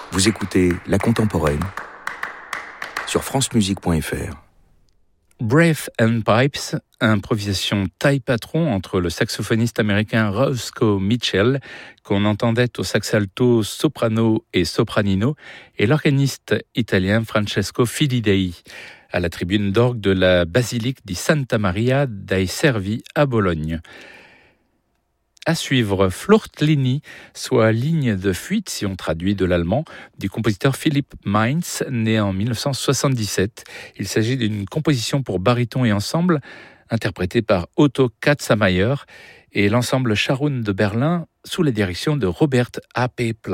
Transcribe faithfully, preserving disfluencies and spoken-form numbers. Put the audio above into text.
Vous écoutez La Contemporaine sur francemusique point f r. Breath and Pipes, improvisation taille patron entre le saxophoniste américain Roscoe Mitchell, qu'on entendait au sax alto, soprano et sopranino, et l'organiste italien Francesco Filidei, à la tribune d'orgue de la basilique di Santa Maria dei Servi à Bologne. À suivre, Fluchtlini, soit ligne de fuite, si on traduit de l'allemand, du compositeur Philipp Mainz, né en dix-neuf cent soixante-dix-sept. Il s'agit d'une composition pour baryton et ensemble, interprétée par Otto Katzmayer et l'ensemble Scharoun de Berlin, sous la direction de Robert A P Pla.